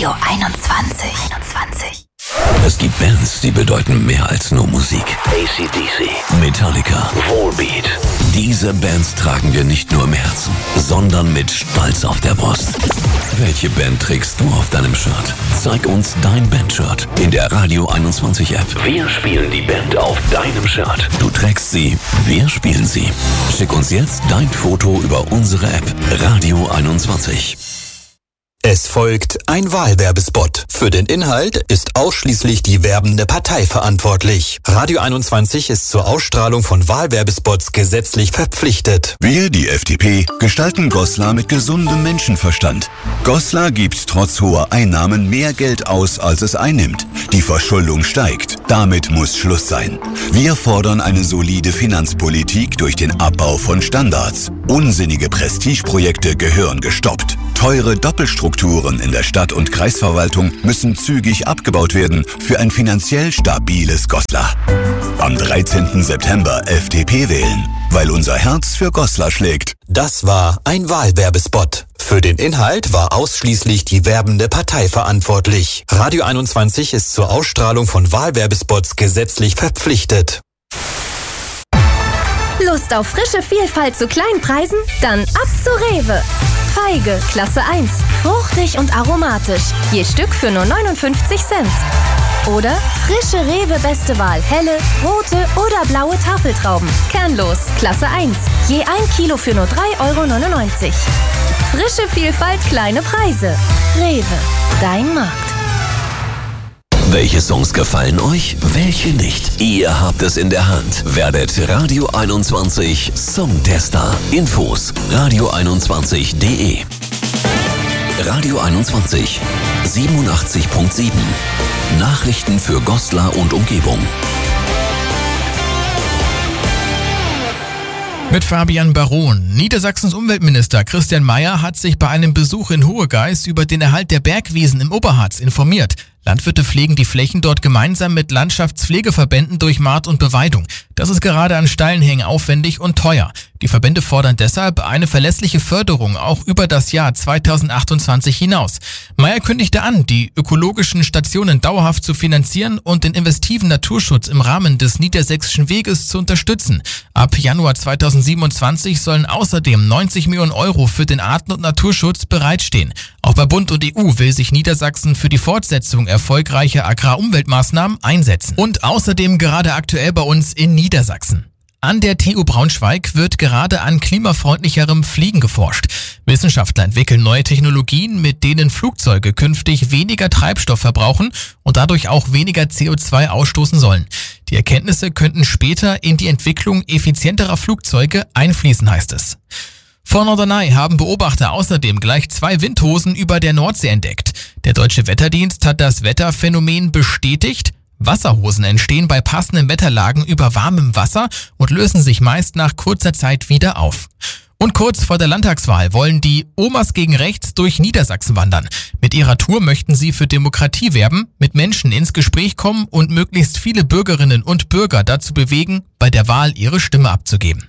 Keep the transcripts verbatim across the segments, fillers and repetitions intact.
Radio einundzwanzig. einundzwanzig. Es gibt Bands, die bedeuten mehr als nur Musik. A C D C, Metallica, Volbeat. Diese Bands tragen wir nicht nur im Herzen, sondern mit Stolz auf der Brust. Welche Band trägst du auf deinem Shirt? Zeig uns dein Bandshirt in der Radio einundzwanzig App. Wir spielen die Band auf deinem Shirt. Du trägst sie, wir spielen sie. Schick uns jetzt dein Foto über unsere App Radio einundzwanzig. Es folgt ein Wahlwerbespot. Für den Inhalt ist ausschließlich die werbende Partei verantwortlich. Radio einundzwanzig ist zur Ausstrahlung von Wahlwerbespots gesetzlich verpflichtet. Wir, die F D P, gestalten Goslar mit gesundem Menschenverstand. Goslar gibt trotz hoher Einnahmen mehr Geld aus, als es einnimmt. Die Verschuldung steigt. Damit muss Schluss sein. Wir fordern eine solide Finanzpolitik durch den Abbau von Standards. Unsinnige Prestigeprojekte gehören gestoppt. Teure Doppelstrukturen in der Stadt- und Kreisverwaltung müssen zügig abgebaut werden für ein finanziell stabiles Goslar. Am dreizehnten September F D P wählen, weil unser Herz für Goslar schlägt. Das war ein Wahlwerbespot. Für den Inhalt war ausschließlich die werbende Partei verantwortlich. Radio einundzwanzig ist zur Ausstrahlung von Wahlwerbespots gesetzlich verpflichtet. Lust auf frische Vielfalt zu Kleinpreisen? Dann ab zu Rewe. Feige, Klasse eins. Fruchtig und aromatisch. Je Stück für nur neunundfünfzig Cent. Oder frische Rewe Beste Wahl. Helle, rote oder blaue Tafeltrauben. Kernlos, Klasse eins. Je ein Kilo für nur drei Euro neunundneunzig. Frische Vielfalt, kleine Preise. Rewe, dein Markt. Welche Songs gefallen euch? Welche nicht? Ihr habt es in der Hand. Werdet Radio einundzwanzig Songtester. Infos radio einundzwanzig punkt de. Radio einundzwanzig siebenundachtzig Komma sieben. Nachrichten für Goslar und Umgebung. Mit Fabian Baron. Niedersachsens Umweltminister Christian Mayer hat sich bei einem Besuch in Hohegeist über den Erhalt der Bergwiesen im Oberharz informiert. Landwirte pflegen die Flächen dort gemeinsam mit Landschaftspflegeverbänden durch Maat und Beweidung. Das ist gerade an steilen Hängen aufwendig und teuer. Die Verbände fordern deshalb eine verlässliche Förderung auch über das Jahr zweitausendachtundzwanzig hinaus. Mayer kündigte an, die ökologischen Stationen dauerhaft zu finanzieren und den investiven Naturschutz im Rahmen des Niedersächsischen Weges zu unterstützen. Ab Januar zweitausendsiebenundzwanzig sollen außerdem neunzig Millionen Euro für den Arten- und Naturschutz bereitstehen. Auch bei Bund und E U will sich Niedersachsen für die Fortsetzung erfolgreicher Agrarumweltmaßnahmen einsetzen. Und außerdem gerade aktuell bei uns in Niedersachsen. An der T U Braunschweig wird gerade an klimafreundlicherem Fliegen geforscht. Wissenschaftler entwickeln neue Technologien, mit denen Flugzeuge künftig weniger Treibstoff verbrauchen und dadurch auch weniger C O zwei ausstoßen sollen. Die Erkenntnisse könnten später in die Entwicklung effizienterer Flugzeuge einfließen, heißt es. Vor Norderney haben Beobachter außerdem gleich zwei Windhosen über der Nordsee entdeckt. Der Deutsche Wetterdienst hat das Wetterphänomen bestätigt. Wasserhosen entstehen bei passenden Wetterlagen über warmem Wasser und lösen sich meist nach kurzer Zeit wieder auf. Und kurz vor der Landtagswahl wollen die Omas gegen Rechts durch Niedersachsen wandern. Mit ihrer Tour möchten sie für Demokratie werben, mit Menschen ins Gespräch kommen und möglichst viele Bürgerinnen und Bürger dazu bewegen, bei der Wahl ihre Stimme abzugeben.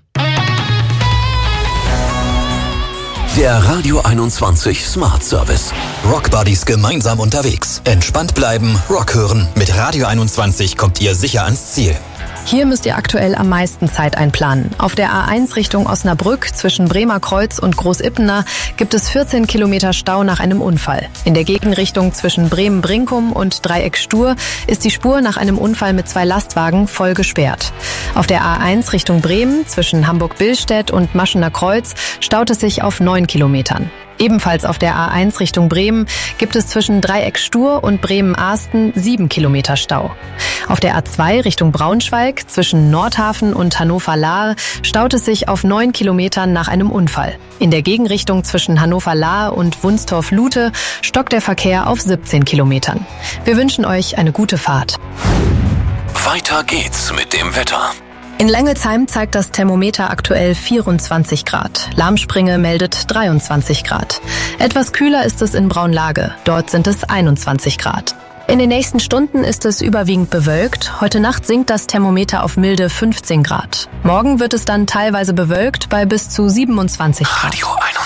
Der Radio einundzwanzig Smart Service. Rockbuddies gemeinsam unterwegs. Entspannt bleiben, Rock hören. Mit Radio einundzwanzig kommt ihr sicher ans Ziel. Hier müsst ihr aktuell am meisten Zeit einplanen. Auf der A eins Richtung Osnabrück zwischen Bremer Kreuz und Großippener gibt es vierzehn Kilometer Stau nach einem Unfall. In der Gegenrichtung zwischen Bremen-Brinkum und Dreieck Stur ist die Spur nach einem Unfall mit zwei Lastwagen voll gesperrt. Auf der A eins Richtung Bremen zwischen Hamburg-Billstedt und Maschener Kreuz staut es sich auf neun Kilometern. Ebenfalls auf der A eins Richtung Bremen gibt es zwischen Dreieck Stur und Bremen-Ahsten sieben Kilometer Stau. Auf der A zwei Richtung Braunschweig zwischen Nordhafen und Hannover-Lahr staut es sich auf neun Kilometern nach einem Unfall. In der Gegenrichtung zwischen Hannover-Lahr und Wunstorf-Lute stockt der Verkehr auf siebzehn Kilometern. Wir wünschen euch eine gute Fahrt. Weiter geht's mit dem Wetter. In Lengelsheim zeigt das Thermometer aktuell vierundzwanzig Grad. Lahmspringe meldet dreiundzwanzig Grad. Etwas kühler ist es in Braunlage. Dort sind es einundzwanzig Grad. In den nächsten Stunden ist es überwiegend bewölkt. Heute Nacht sinkt das Thermometer auf milde fünfzehn Grad. Morgen wird es dann teilweise bewölkt bei bis zu siebenundzwanzig Grad. Radio